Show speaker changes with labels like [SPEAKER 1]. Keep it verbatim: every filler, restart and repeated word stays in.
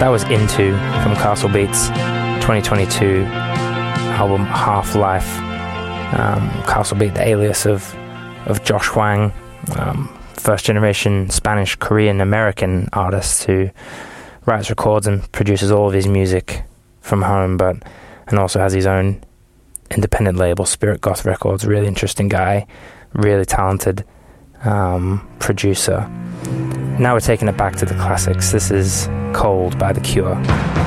[SPEAKER 1] That was Into from Castle Beats' twenty twenty-two album Half-Life. Um, Castle Beat, the alias of, of Josh Hwang, um, first generation Spanish, Korean, American artist who writes, records and produces all of his music from home, but and also has his own independent label, Spirit Goth Records. Really interesting guy, really talented um, producer. Now we're taking it back to the classics. This is Cold by The Cure.